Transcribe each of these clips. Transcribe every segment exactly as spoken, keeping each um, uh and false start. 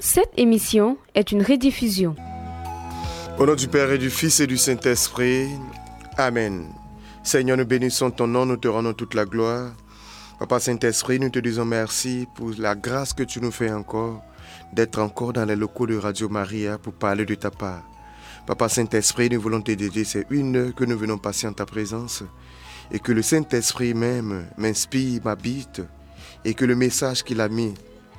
Cette émission est une rediffusion. Au nom du Père et du Fils et du Saint-Esprit, Amen. Seigneur, nous bénissons ton nom, nous te rendons toute la gloire. Papa Saint-Esprit, nous te disons merci pour la grâce que tu nous fais encore, d'être encore dans les locaux de Radio Maria pour parler de ta part. Papa Saint-Esprit, nous voulons te dédier ces une heure que nous venons passer en ta présence et que le Saint-Esprit même m'inspire, m'habite et que le message qu'il a mis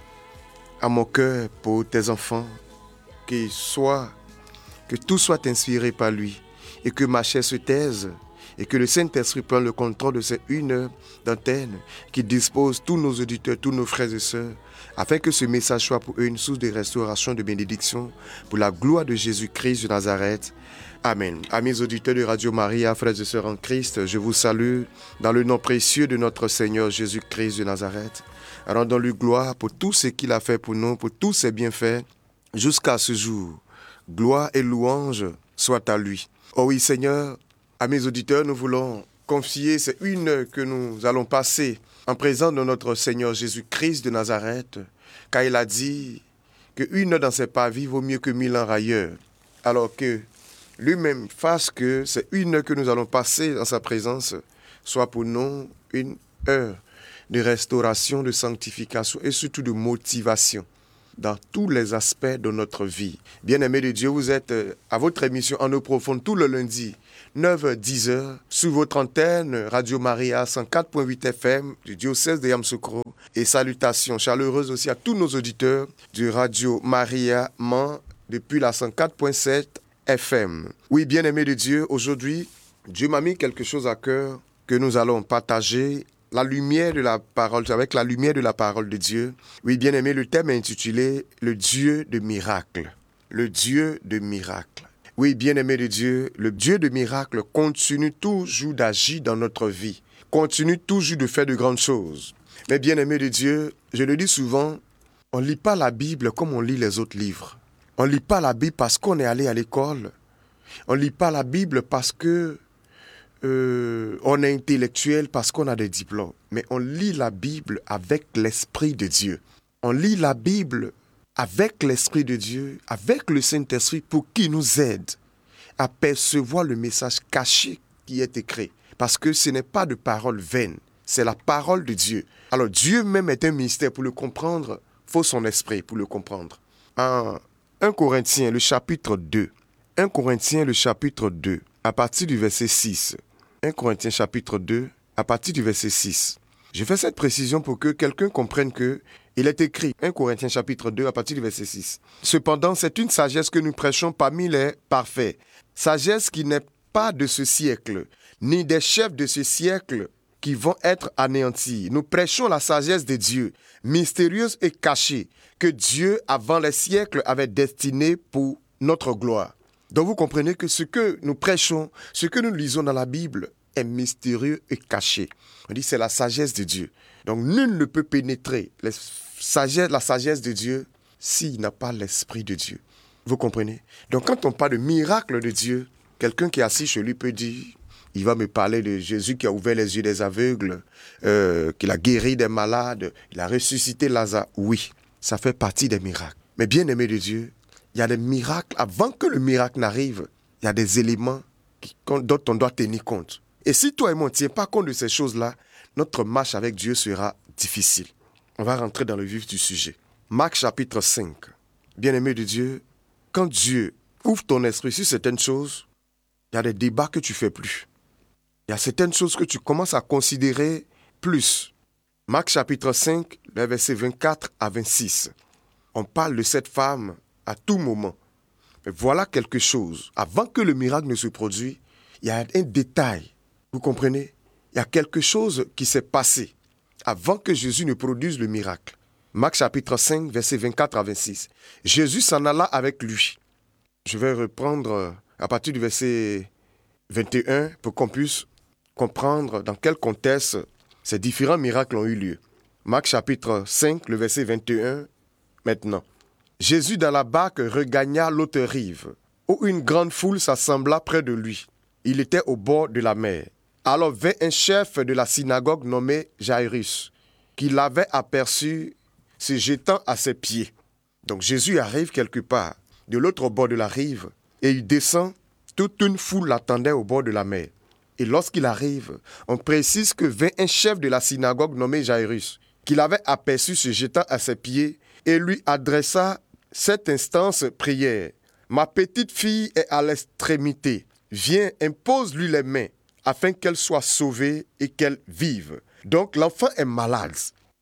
à mon cœur pour tes enfants, qu'il soit, que tout soit inspiré par lui et que ma chair se taise et que le Saint-Esprit prenne le contrôle de ces une heure d'antenne qui dispose tous nos auditeurs, tous nos frères et sœurs, afin que ce message soit pour eux une source de restauration, de bénédiction, pour la gloire de Jésus-Christ de Nazareth. Amen. Amis auditeurs de Radio Maria, frères et sœurs en Christ, je vous salue dans le nom précieux de notre Seigneur Jésus-Christ de Nazareth. Rendons-lui gloire pour tout ce qu'il a fait pour nous, pour tous ses bienfaits, jusqu'à ce jour. Gloire et louange soient à lui. Oh oui, Seigneur, à mes auditeurs, nous voulons confier ces une heure que nous allons passer en présence de notre Seigneur Jésus-Christ de Nazareth, car il a dit qu'une heure dans ses parvis vaut mieux que mille ans ailleurs. Alors que lui-même fasse que ces une heure que nous allons passer dans sa présence soit pour nous une heure de restauration, de sanctification et surtout de motivation dans tous les aspects de notre vie. Bien-aimés de Dieu, vous êtes à votre émission En eau profonde tout le lundi, neuf heures dix heures, sur votre antenne Radio Maria cent quatre virgule huit F M du diocèse de Yamoussoukro. Et salutations chaleureuses aussi à tous nos auditeurs du Radio Maria Mans depuis la cent quatre virgule sept F M. Oui, bien-aimés de Dieu, aujourd'hui, Dieu m'a mis quelque chose à cœur que nous allons partager. La lumière de la parole, avec la lumière de la parole de Dieu. Oui, bien aimé, le thème est intitulé « Le Dieu de miracles ». Le Dieu de miracles. Oui, bien aimé de Dieu, le Dieu de miracles continue toujours d'agir dans notre vie, continue toujours de faire de grandes choses. Mais bien aimé de Dieu, je le dis souvent, on ne lit pas la Bible comme on lit les autres livres. On ne lit pas la Bible parce qu'on est allé à l'école. On ne lit pas la Bible parce que Euh, on est intellectuel parce qu'on a des diplômes, mais on lit la Bible avec l'Esprit de Dieu. On lit la Bible avec l'Esprit de Dieu, avec le Saint-Esprit pour qu'il nous aide à percevoir le message caché qui est écrit. Parce que ce n'est pas de parole vaine, c'est la parole de Dieu. Alors Dieu même est un mystère. Pour le comprendre, il faut son esprit pour le comprendre. En premier Corinthiens, le chapitre deux. premier Corinthiens, le chapitre deux, à partir du verset six. premier Corinthiens chapitre deux, à partir du verset six. Je fais cette précision pour que quelqu'un comprenne que il est écrit, premier Corinthiens chapitre deux, à partir du verset six. Cependant, c'est une sagesse que nous prêchons parmi les parfaits. Sagesse qui n'est pas de ce siècle, ni des chefs de ce siècle qui vont être anéantis. Nous prêchons la sagesse de Dieu, mystérieuse et cachée, que Dieu, avant les siècles, avait destinée pour notre gloire. Donc vous comprenez que ce que nous prêchons, ce que nous lisons dans la Bible est mystérieux et caché. On dit c'est la sagesse de Dieu. Donc nul ne peut pénétrer les sagesse, la sagesse de Dieu s'il n'a pas l'Esprit de Dieu. Vous comprenez? Donc quand on parle de miracle de Dieu, quelqu'un qui est assis chez lui peut dire, il va me parler de Jésus qui a ouvert les yeux des aveugles, euh, qu'il a guéri des malades, il a ressuscité Lazare. Oui, ça fait partie des miracles. Mais bien aimé de Dieu, il y a des miracles, avant que le miracle n'arrive, il y a des éléments qui, dont on doit tenir compte. Et si toi et moi, on ne tient pas compte de ces choses-là, notre marche avec Dieu sera difficile. On va rentrer dans le vif du sujet. Marc chapitre cinq. Bien-aimé de Dieu, quand Dieu ouvre ton esprit sur certaines choses, il y a des débats que tu ne fais plus. Il y a certaines choses que tu commences à considérer plus. Marc chapitre cinq, les versets vingt-quatre à vingt-six. On parle de cette femme à tout moment. Mais voilà quelque chose. Avant que le miracle ne se produise, il y a un détail. Vous comprenez? Il y a quelque chose qui s'est passé avant que Jésus ne produise le miracle. Marc chapitre cinq, versets vingt-quatre à vingt-six. Jésus s'en alla avec lui. Je vais reprendre à partir du verset vingt et un pour qu'on puisse comprendre dans quel contexte ces différents miracles ont eu lieu. Marc chapitre cinq, le verset vingt et un, maintenant. Jésus dans la barque regagna l'autre rive, où une grande foule s'assembla près de lui. Il était au bord de la mer. Alors vint un chef de la synagogue nommé Jairus, qui l'avait aperçu se jetant à ses pieds. Donc Jésus arrive quelque part, de l'autre bord de la rive, et il descend, toute une foule l'attendait au bord de la mer. Et lorsqu'il arrive, on précise que vint un chef de la synagogue nommé Jairus, qu'il avait aperçu se jetant à ses pieds, et lui adressa cette instance prière. « Ma petite fille est à l'extrémité. Viens, impose-lui les mains, afin qu'elle soit sauvée et qu'elle vive. » Donc l'enfant est malade.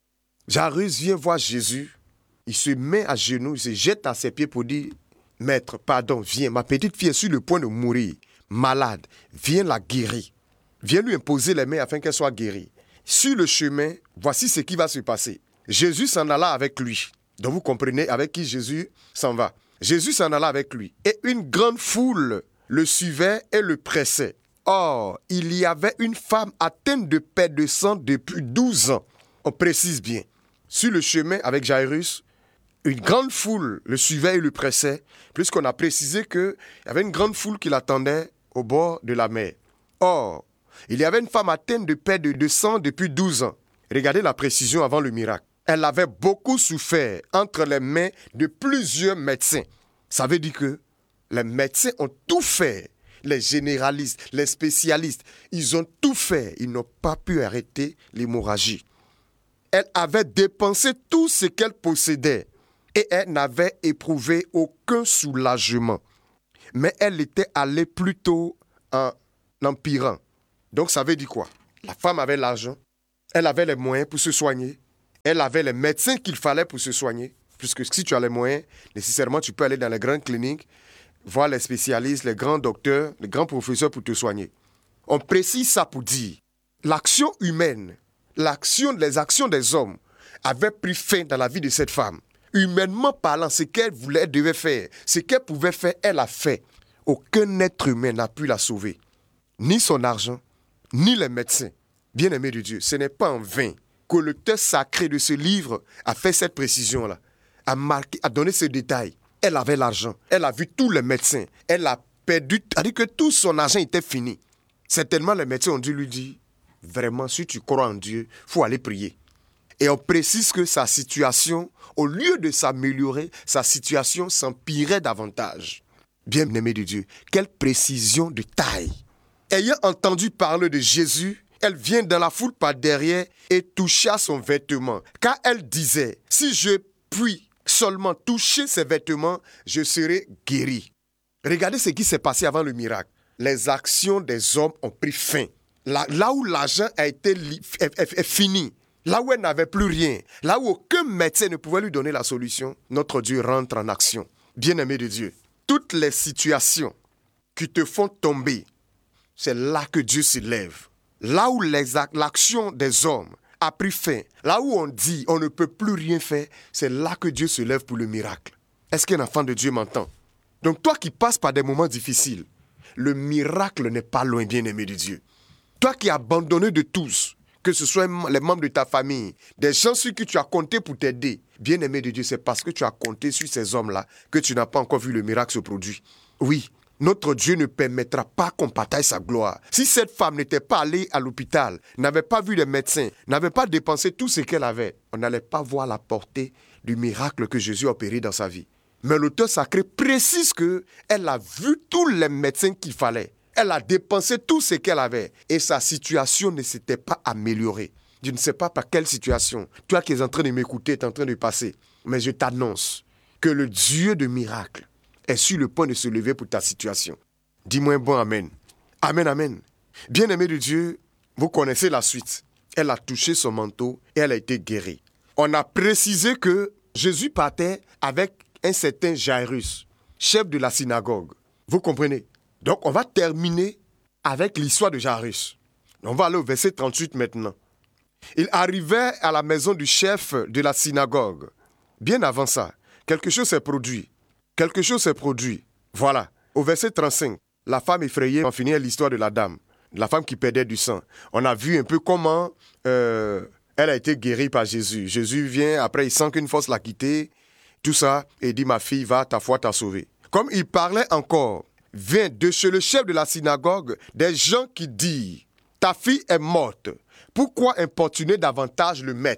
Jairus vient voir Jésus. Il se met à genoux, il se jette à ses pieds pour dire « Maître, pardon, viens, ma petite fille est sur le point de mourir, malade, viens la guérir. Viens lui imposer les mains afin qu'elle soit guérie. » Sur le chemin, voici ce qui va se passer. Jésus s'en alla avec lui. Donc vous comprenez avec qui Jésus s'en va. Jésus s'en alla avec lui. Et une grande foule le suivait et le pressait. Or, il y avait une femme atteinte de perte de sang depuis douze ans. On précise bien. Sur le chemin avec Jairus, une grande foule le suivait et le pressait, puisqu'on a précisé qu'il y avait une grande foule qui l'attendait au bord de la mer. Or, il y avait une femme atteinte de perte de sang depuis douze ans. Regardez la précision avant le miracle. Elle avait beaucoup souffert entre les mains de plusieurs médecins. Ça veut dire que les médecins ont tout fait. Les généralistes, les spécialistes, ils ont tout fait. Ils n'ont pas pu arrêter l'hémorragie. Elle avait dépensé tout ce qu'elle possédait et elle n'avait éprouvé aucun soulagement. Mais elle était allée plutôt en empirant. Donc ça veut dire quoi? La femme avait l'argent, elle avait les moyens pour se soigner, elle avait les médecins qu'il fallait pour se soigner, puisque si tu as les moyens, nécessairement tu peux aller dans les grandes cliniques, voir les spécialistes, les grands docteurs, les grands professeurs pour te soigner. On précise ça pour dire, l'action humaine, l'action, les actions des hommes avaient pris fin dans la vie de cette femme. Humainement parlant, ce qu'elle voulait, elle devait faire, ce qu'elle pouvait faire, elle a fait. Aucun être humain n'a pu la sauver. Ni son argent, ni les médecins. Bien-aimés de Dieu, ce n'est pas en vain que l'auteur sacré de ce livre a fait cette précision-là, a marqué, a donné ce détail. Elle avait l'argent, elle a vu tous les médecins, elle a perdu, c'est-à-dire que tout son argent était fini. Certainement, les médecins ont dû lui dire, vraiment, si tu crois en Dieu, il faut aller prier. Et on précise que sa situation, au lieu de s'améliorer, sa situation s'empirait davantage. Bien-aimé de Dieu, quelle précision de taille. Ayant entendu parler de Jésus, elle vient dans la foule par derrière et toucha son vêtement. Car elle disait, si je puis seulement toucher ses vêtements, je serai guéri. Regardez ce qui s'est passé avant le miracle. Les actions des hommes ont pris fin. Là, là où l'argent a été li- est, est, est fini, là où elle n'avait plus rien, là où aucun médecin ne pouvait lui donner la solution, notre Dieu rentre en action. Bien-aimé de Dieu, toutes les situations qui te font tomber, c'est là que Dieu s'élève. Là où les, l'action des hommes a pris fin, là où on dit on ne peut plus rien faire, c'est là que Dieu se lève pour le miracle. Est-ce qu'un enfant de Dieu m'entend? Donc toi qui passes par des moments difficiles, le miracle n'est pas loin, bien-aimé de Dieu. Toi qui es abandonné de tous, que ce soit les membres de ta famille, des gens sur qui tu as compté pour t'aider, bien-aimé de Dieu, c'est parce que tu as compté sur ces hommes-là que tu n'as pas encore vu le miracle se produire. Oui, notre Dieu ne permettra pas qu'on partage sa gloire. Si cette femme n'était pas allée à l'hôpital, n'avait pas vu les médecins, n'avait pas dépensé tout ce qu'elle avait, on n'allait pas voir la portée du miracle que Jésus a opéré dans sa vie. Mais l'auteur sacré précise qu'elle a vu tous les médecins qu'il fallait. Elle a dépensé tout ce qu'elle avait et sa situation ne s'était pas améliorée. Je ne sais pas par quelle situation. Toi qui es en train de m'écouter, tu es en train de passer. Mais je t'annonce que le Dieu de miracles est sur le point de se lever pour ta situation. Dis-moi un bon amen. Amen, amen. Bien-aimé de Dieu, vous connaissez la suite. Elle a touché son manteau et elle a été guérie. On a précisé que Jésus partait avec un certain Jairus, chef de la synagogue. Vous comprenez? Donc, on va terminer avec l'histoire de Jairus. On va aller au verset trente-huit maintenant. Il arrivait à la maison du chef de la synagogue. Bien avant ça, quelque chose s'est produit. Quelque chose s'est produit. Voilà. Au verset trente-cinq, la femme effrayée, on finit l'histoire de la dame, la femme qui perdait du sang. On a vu un peu comment euh, elle a été guérie par Jésus. Jésus vient, après il sent qu'une force l'a quittée, tout ça, et il dit, ma fille, va, ta foi t'a sauvée. Comme il parlait encore, vient de chez le chef de la synagogue des gens qui disent, ta fille est morte. Pourquoi importuner davantage le maître?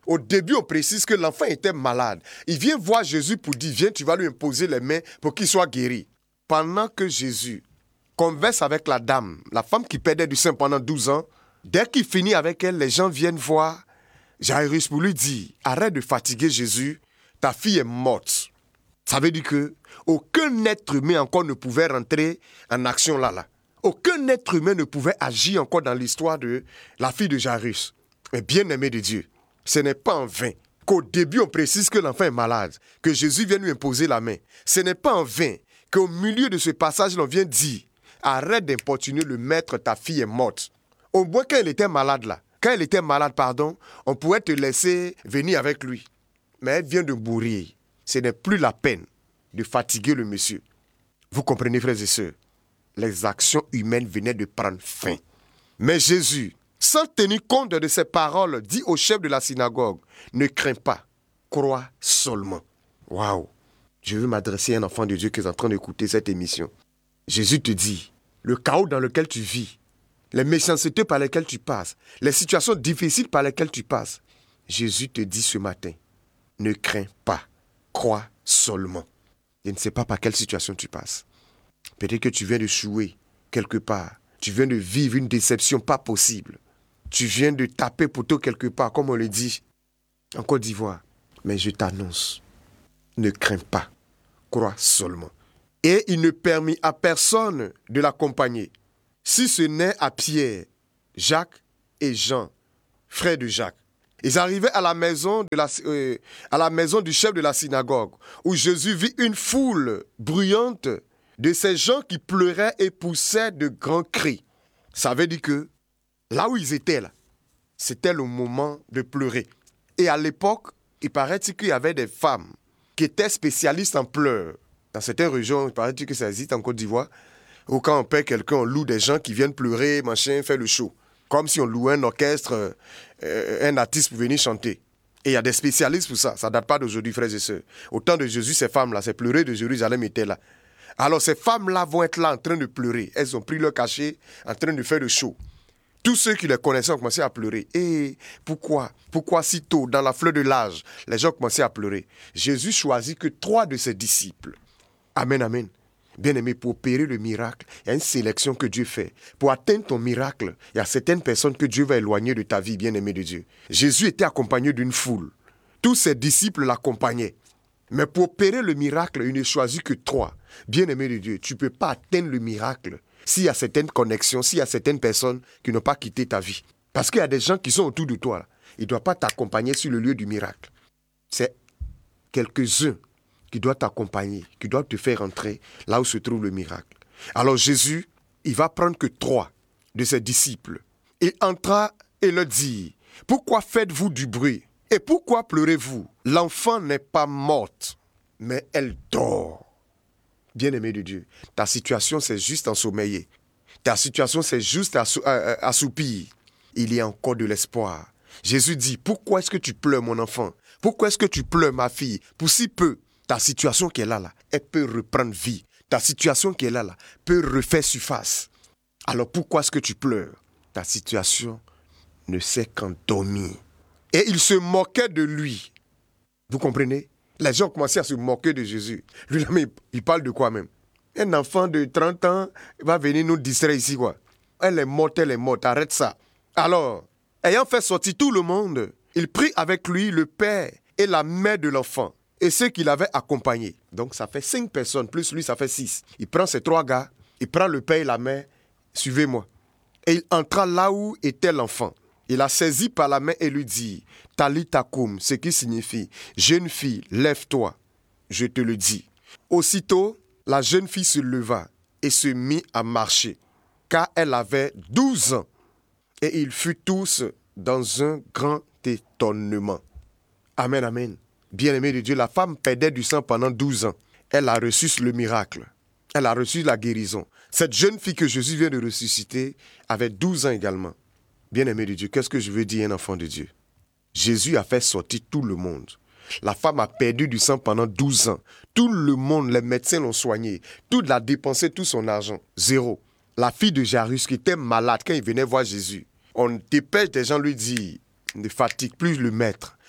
Au début, on précise que l'enfant était malade. Il vient voir Jésus pour dire, viens, tu vas lui imposer les mains pour qu'il soit guéri. Pendant que Jésus converse avec la dame, la femme qui perdait du sein pendant douze ans, dès qu'il finit avec elle, les gens viennent voir Jairus pour lui dire, arrête de fatiguer Jésus, ta fille est morte. Ça veut dire que aucun être humain encore ne pouvait rentrer en action là, là. Aucun être humain ne pouvait agir encore dans l'histoire de la fille de Jairus. Mais bien aimé de Dieu, ce n'est pas en vain qu'au début on précise que l'enfant est malade, que Jésus vient lui imposer la main. Ce n'est pas en vain qu'au milieu de ce passage, l'on vient dire, arrête d'importuner le maître, ta fille est morte. Au moins quand elle était malade là, quand elle était malade, pardon, on pouvait te laisser venir avec lui. Mais elle vient de mourir. Ce n'est plus la peine de fatiguer le monsieur. Vous comprenez, frères et sœurs? Les actions humaines venaient de prendre fin. Mais Jésus, sans tenir compte de ces paroles, dit au chef de la synagogue, ne crains pas, crois seulement. Waouh! Je veux m'adresser à un enfant de Dieu qui est en train d'écouter cette émission. Jésus te dit, le chaos dans lequel tu vis, les méchancetés par lesquelles tu passes, les situations difficiles par lesquelles tu passes, Jésus te dit ce matin, ne crains pas, crois seulement. Je ne sais pas par quelle situation tu passes. Peut-être que tu viens de échouer quelque part. Tu viens de vivre une déception pas possible. Tu viens de taper poteau quelque part, comme on le dit en Côte d'Ivoire. Mais je t'annonce, ne crains pas, crois seulement. Et il ne permit à personne de l'accompagner, si ce n'est à Pierre, Jacques et Jean, frères de Jacques. Ils arrivaient à la maison, de la, euh, à la maison du chef de la synagogue, où Jésus vit une foule bruyante de ces gens qui pleuraient et poussaient de grands cris. Ça veut dire que là où ils étaient, là, c'était le moment de pleurer. Et à l'époque, il paraît-il qu'il y avait des femmes qui étaient spécialistes en pleurs. Dans certaines régions, il paraît-il que ça existe en Côte d'Ivoire, où quand on paie quelqu'un, on loue des gens qui viennent pleurer, machin, faire le show. Comme si on louait un orchestre, euh, un artiste pour venir chanter. Et il y a des spécialistes pour ça. Ça ne date pas d'aujourd'hui, frères et sœurs. Au temps de Jésus, ces femmes-là, ces pleurées de Jérusalem étaient là. Alors ces femmes-là vont être là en train de pleurer. Elles ont pris leur cachet en train de faire le show. Tous ceux qui les connaissaient ont commencé à pleurer. Et pourquoi Pourquoi si tôt, dans la fleur de l'âge, les gens ont commencé à pleurer? Jésus choisit que trois de ses disciples. Amen, amen. Bien-aimé, pour opérer le miracle, il y a une sélection que Dieu fait. Pour atteindre ton miracle, il y a certaines personnes que Dieu va éloigner de ta vie, bien-aimé de Dieu. Jésus était accompagné d'une foule. Tous ses disciples l'accompagnaient. Mais pour opérer le miracle, il ne choisit que trois. Bien-aimé de Dieu, tu ne peux pas atteindre le miracle s'il y a certaines connexions, s'il y a certaines personnes qui n'ont pas quitté ta vie. Parce qu'il y a des gens qui sont autour de toi. Là. Ils ne doivent pas t'accompagner sur le lieu du miracle. C'est quelques-uns qui doivent t'accompagner, qui doivent te faire entrer là où se trouve le miracle. Alors Jésus, il va prendre que trois de ses disciples. Il entra et leur dit, « Pourquoi faites-vous du bruit? Et pourquoi pleurez-vous? L'enfant n'est pas morte, mais elle dort. » Bien-aimé de Dieu, ta situation c'est juste ensommeiller. Ta situation c'est juste assou- euh, assoupir. Il y a encore de l'espoir. Jésus dit, pourquoi est-ce que tu pleures mon enfant? Pourquoi est-ce que tu pleures ma fille? Pour si peu, ta situation qui est là, là, elle peut reprendre vie. Ta situation qui est là, là, peut refaire surface. Alors pourquoi est-ce que tu pleures? Ta situation ne sait qu'endormir. Et il se moquait de lui. Vous comprenez? Les gens ont commencé à se moquer de Jésus. Lui, là, mais il parle de quoi même? Un enfant de trente ans va venir nous distraire ici, quoi. Elle est morte, elle est morte, arrête ça. Alors, ayant fait sortir tout le monde, il prit avec lui le père et la mère de l'enfant et ceux qui l'avaient accompagné. Donc, ça fait cinq personnes, plus lui, ça fait six. Il prend ces trois gars, il prend le père et la mère, suivez-moi. Et il entra là où était l'enfant. Il la saisit par la main et lui dit, « Talita koum », ce qui signifie, « Jeune fille, lève-toi, je te le dis. » Aussitôt, la jeune fille se leva et se mit à marcher, car elle avait douze ans. Et ils furent tous dans un grand étonnement. Amen, amen. Bien-aimé de Dieu, la femme perdait du sang pendant douze ans. Elle a reçu le miracle. Elle a reçu la guérison. Cette jeune fille que Jésus vient de ressusciter avait douze ans également. Bien-aimé de Dieu, qu'est-ce que je veux dire un enfant de Dieu? Jésus a fait sortir tout le monde. La femme a perdu du sang pendant douze ans. Tout le monde, les médecins l'ont soigné. Tout l'a dépensé, tout son argent. Zéro. La fille de Jairus qui était malade quand il venait voir Jésus. On dépêche des gens lui dire, ne fatigue plus le maître.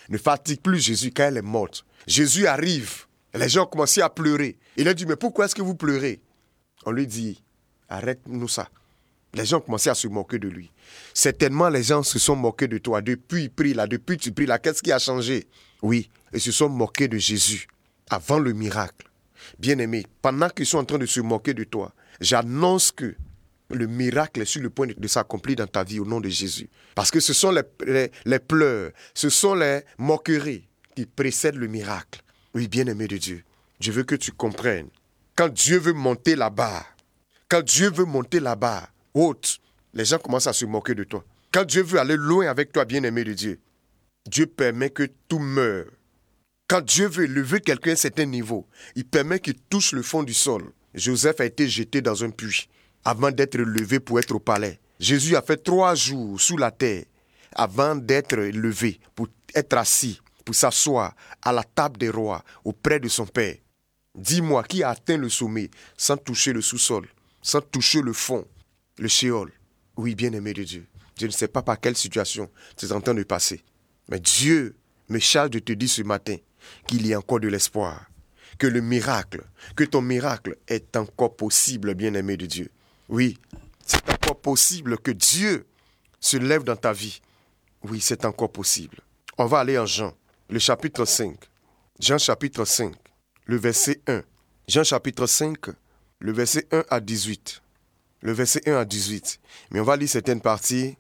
ne fatigue plus Jésus quand elle est morte. Jésus arrive, les gens ont commencé à pleurer. Il a dit, mais pourquoi est-ce que vous pleurez? On lui dit, arrête-nous ça. Les gens ont commencé à se moquer de lui. Certainement, les gens se sont moqués de toi. Depuis il prie là, depuis tu pries là, qu'est-ce qui a changé? Oui, ils se sont moqués de Jésus avant le miracle. Bien-aimé, pendant qu'ils sont en train de se moquer de toi, j'annonce que le miracle est sur le point de s'accomplir dans ta vie au nom de Jésus. Parce que ce sont les, les, les pleurs, ce sont les moqueries qui précèdent le miracle. Oui, bien-aimé de Dieu, je veux que tu comprennes. Quand Dieu veut monter la barre, quand Dieu veut monter la barre haute, les gens commencent à se moquer de toi. Quand Dieu veut aller loin avec toi, bien-aimé de Dieu, Dieu permet que tout meure. Quand Dieu veut lever quelqu'un à un certain niveau, il permet qu'il touche le fond du sol. Joseph a été jeté dans un puits avant d'être levé pour être au palais. Jésus a fait trois jours sous la terre avant d'être levé, pour être assis, pour s'asseoir à la table des rois auprès de son Père. Dis-moi, qui a atteint le sommet sans toucher le sous-sol, sans toucher le fond, le shéol? Oui, bien-aimé de Dieu, je ne sais pas par quelle situation tu es en train de passer, mais Dieu me charge de te dire ce matin qu'il y a encore de l'espoir, que le miracle, que ton miracle est encore possible, bien-aimé de Dieu. Oui, c'est encore possible que Dieu se lève dans ta vie. Oui, c'est encore possible. On va aller en Jean, le chapitre cinq. Jean chapitre cinq, le verset un. Jean chapitre cinq, le verset un à dix-huit. Le verset un à dix-huit. Mais on va lire certaines parties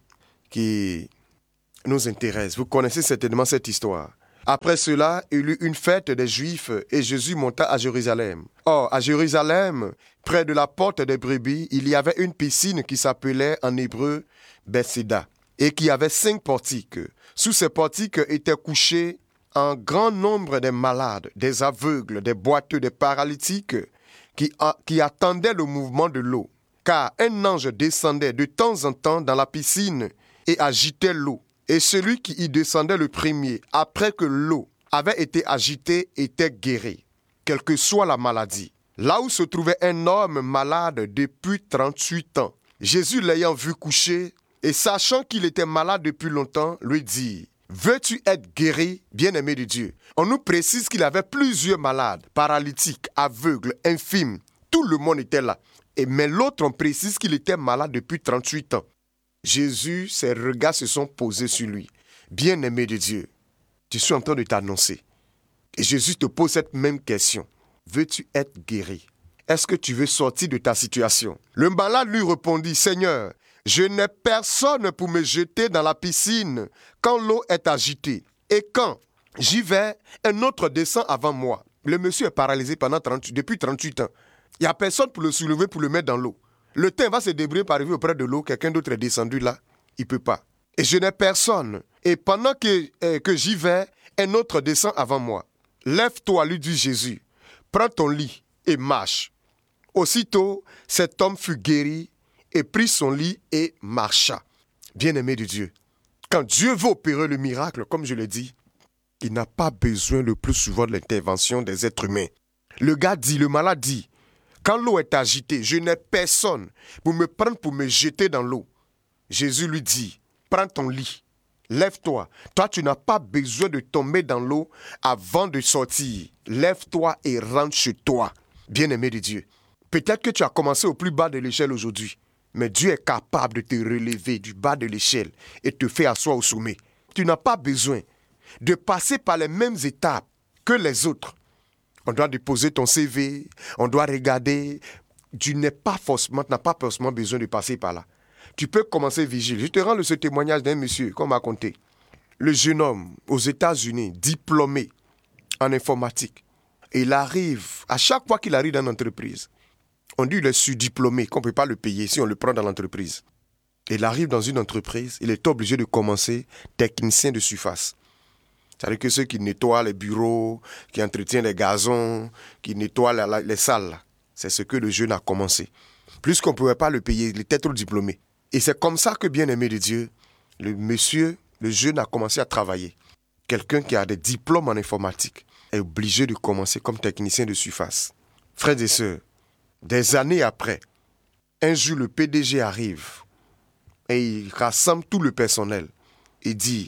qui nous intéressent. Vous connaissez certainement cette histoire. Après cela, il y eut une fête des Juifs et Jésus monta à Jérusalem. Or, à Jérusalem, près de la porte des brebis, il y avait une piscine qui s'appelait en hébreu Bethséda et qui avait cinq portiques. Sous ces portiques étaient couchés un grand nombre de malades, des aveugles, des boiteux, des paralytiques qui, a, qui attendaient le mouvement de l'eau. Car un ange descendait de temps en temps dans la piscine et agitait l'eau. Et celui qui y descendait le premier, après que l'eau avait été agitée, était guéri, quelle que soit la maladie. Là où se trouvait un homme malade depuis trente-huit ans, Jésus l'ayant vu coucher, et sachant qu'il était malade depuis longtemps, lui dit, « Veux-tu être guéri, bien-aimé de Dieu ?» On nous précise qu'il avait plusieurs malades, paralytiques, aveugles, infirmes. Tout le monde était là. Et, mais l'autre, on précise qu'il était malade depuis trente-huit ans. Jésus, ses regards se sont posés sur lui. Bien-aimé de Dieu, je suis en train de t'annoncer. Et Jésus te pose cette même question. Veux-tu être guéri? Est-ce que tu veux sortir de ta situation? Le malade lui répondit, Seigneur, je n'ai personne pour me jeter dans la piscine quand l'eau est agitée. Et quand j'y vais, un autre descend avant moi. Le monsieur est paralysé pendant trente, depuis trente-huit ans. Il n'y a personne pour le soulever, pour le mettre dans l'eau. Le temps va se débrouiller pour arriver auprès de l'eau. Quelqu'un d'autre est descendu là. Il ne peut pas. Et je n'ai personne. Et pendant que, euh, que j'y vais, un autre descend avant moi. Lève-toi, lui dit Jésus. Prends ton lit et marche. Aussitôt, cet homme fut guéri et prit son lit et marcha. Bien-aimé de Dieu, quand Dieu veut opérer le miracle, comme je l'ai dit, il n'a pas besoin le plus souvent de l'intervention des êtres humains. Le gars dit, le malade dit, quand l'eau est agitée, je n'ai personne pour me prendre pour me jeter dans l'eau. Jésus lui dit, prends ton lit, lève-toi. Toi, tu n'as pas besoin de tomber dans l'eau avant de sortir. Lève-toi et rentre chez toi, bien-aimé de Dieu. Peut-être que tu as commencé au plus bas de l'échelle aujourd'hui, mais Dieu est capable de te relever du bas de l'échelle et te faire asseoir au sommet. Tu n'as pas besoin de passer par les mêmes étapes que les autres. On doit déposer ton C V, on doit regarder. Tu n'es pas forcément, tu n'as pas forcément besoin de passer par là. Tu peux commencer vigile. Je te rends ce témoignage d'un monsieur qu'on m'a conté. Le jeune homme aux États-Unis, diplômé en informatique. Et il arrive, à chaque fois qu'il arrive dans une entreprise, on dit qu'il est surdiplômé, qu'on ne peut pas le payer si on le prend dans l'entreprise. Il arrive dans une entreprise, il est obligé de commencer technicien de surface. C'est-à-dire que ceux qui nettoient les bureaux, qui entretiennent les gazons, qui nettoient la, la, les salles, là, c'est ce que le jeune a commencé. Puisqu'on ne pouvait pas le payer, il était trop diplômé. Et c'est comme ça que, bien-aimé de Dieu, le monsieur, le jeune a commencé à travailler. Quelqu'un qui a des diplômes en informatique est obligé de commencer comme technicien de surface. Frères et sœurs, des années après, un jour le P D G arrive et il rassemble tout le personnel et dit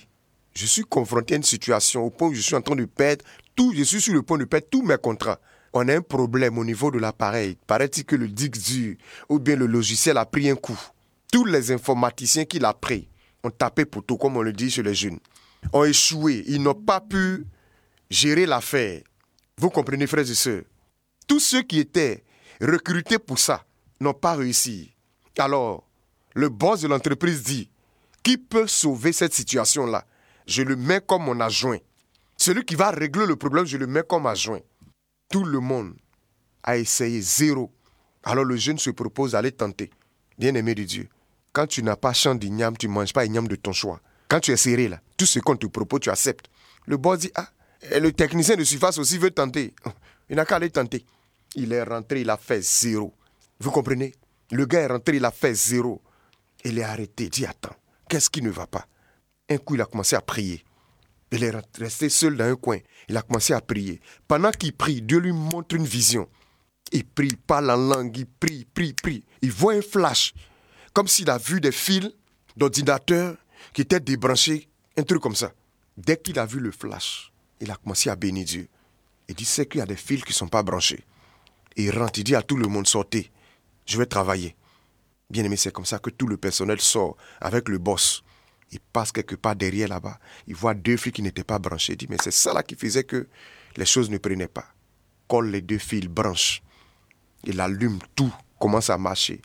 Je suis confronté à une situation au point où je suis en train de perdre tout, je suis sur le point de perdre tous mes contrats. On a un problème au niveau de l'appareil. Paraît-il que le disque dur ou bien le logiciel a pris un coup. Tous les informaticiens qui l'ont pris ont tapé poteau, comme on le dit chez les jeunes, ont échoué. Ils n'ont pas pu gérer l'affaire. Vous comprenez, frères et sœurs? Tous ceux qui étaient recrutés pour ça n'ont pas réussi. Alors, le boss de l'entreprise dit, qui peut sauver cette situation-là? Je le mets comme mon adjoint. Celui qui va régler le problème, je le mets comme adjoint. Tout le monde a essayé, zéro. Alors le jeune se propose d'aller tenter. Bien-aimé de Dieu, quand tu n'as pas champ d'igname, tu ne manges pas igname de ton choix. Quand tu es serré là, tout ce qu'on te propose, tu acceptes. Le boss dit, ah, et le technicien de surface aussi veut tenter. Il n'a qu'à aller tenter. Il est rentré, il a fait zéro. Vous comprenez? Le gars est rentré, il a fait zéro. Il est arrêté, il dit, attends, qu'est-ce qui ne va pas? Un coup, il a commencé à prier. Il est resté seul dans un coin. Il a commencé à prier. Pendant qu'il prie, Dieu lui montre une vision. Il prie, il parle en langue, il prie, il prie, il prie. Il voit un flash. Comme s'il a vu des fils d'ordinateur qui étaient débranchés. Un truc comme ça. Dès qu'il a vu le flash, il a commencé à bénir Dieu. Il dit, c'est qu'il y a des fils qui ne sont pas branchés. Et il rentre, il dit à tout le monde, sortez. Je vais travailler. Bien aimé, c'est comme ça que tout le personnel sort avec le boss. Il passe quelque part derrière là-bas. Il voit deux fils qui n'étaient pas branchés. Il dit, mais c'est ça là qui faisait que les choses ne prenaient pas. Colle les deux fils, branche. Il allume, tout commence à marcher.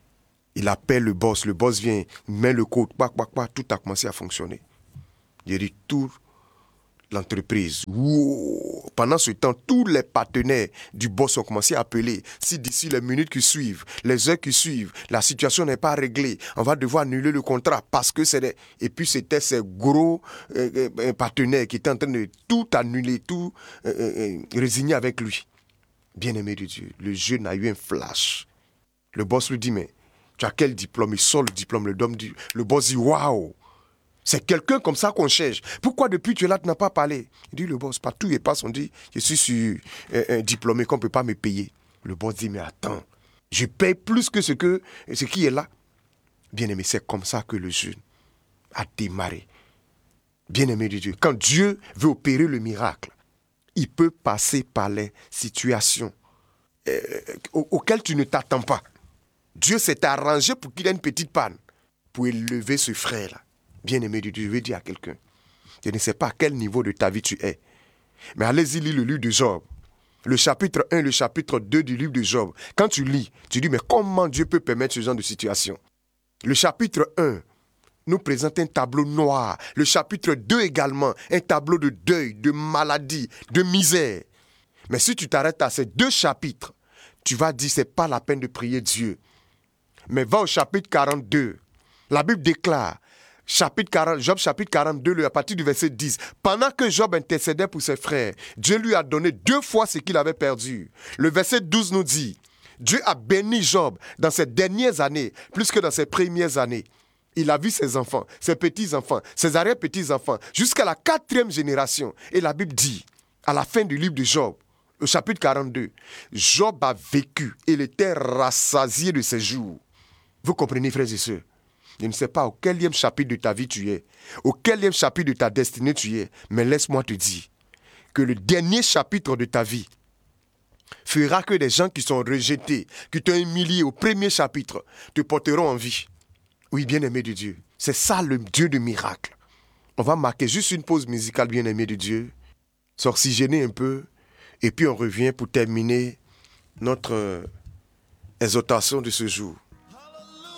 Il appelle le boss. Le boss vient, il met le code, bah, bah, bah, tout a commencé à fonctionner. Il dit, tout l'entreprise. Wow. Pendant ce temps, tous les partenaires du boss ont commencé à appeler. Si d'ici les minutes qui suivent, les heures qui suivent, la situation n'est pas réglée, on va devoir annuler le contrat parce que c'est des... Et puis c'était ces gros euh, euh, partenaires qui étaient en train de tout annuler, tout euh, euh, résigner avec lui. Bien-aimé de Dieu, le jeune a eu un flash. Le boss lui dit, mais tu as quel diplôme? Il sort le diplôme. Le, dit, le boss dit, waouh! C'est quelqu'un comme ça qu'on cherche. Pourquoi depuis tu es là, tu n'as pas parlé? Il dit, le boss, partout il passe, on dit, je suis sur euh, un diplômé qu'on ne peut pas me payer. Le boss dit, mais attends, je paye plus que ce, que, ce qui est là. Bien-aimé, c'est comme ça que le jeune a démarré. Bien-aimé de Dieu, quand Dieu veut opérer le miracle, il peut passer par les situations euh, auxquelles tu ne t'attends pas. Dieu s'est arrangé pour qu'il ait une petite panne, pour élever ce frère-là. Bien-aimé de Dieu, je veux dire à quelqu'un, je ne sais pas à quel niveau de ta vie tu es, mais allez-y lire le livre de Job, le chapitre un, le chapitre deux du livre de Job. Quand tu lis, tu dis, mais comment Dieu peut permettre ce genre de situation? Le chapitre un nous présente un tableau noir. Le chapitre deux également, un tableau de deuil, de maladie, de misère. Mais si tu t'arrêtes à ces deux chapitres, tu vas dire, c'est pas la peine de prier Dieu. Mais va au chapitre quarante-deux. La Bible déclare, chapitre quarante, Job chapitre quarante-deux, à partir du verset dix. Pendant que Job intercédait pour ses frères, Dieu lui a donné deux fois ce qu'il avait perdu. Le verset douze nous dit, Dieu a béni Job dans ses dernières années, plus que dans ses premières années. Il a vu ses enfants, ses petits-enfants, ses arrière-petits-enfants, jusqu'à la quatrième génération. Et la Bible dit, à la fin du livre de Job, au chapitre quarante-deux, Job a vécu, il était rassasié de ses jours. Vous comprenez, frères et sœurs? Je ne sais pas au quelième chapitre de ta vie tu es, au quelième chapitre de ta destinée tu es, mais laisse-moi te dire que le dernier chapitre de ta vie fera que des gens qui sont rejetés, qui t'ont humilié au premier chapitre, te porteront en vie. Oui, bien-aimé de Dieu, c'est ça le Dieu de miracle. On va marquer juste une pause musicale, bien-aimé de Dieu, s'oxygéner un peu, et puis on revient pour terminer notre euh, exhortation de ce jour.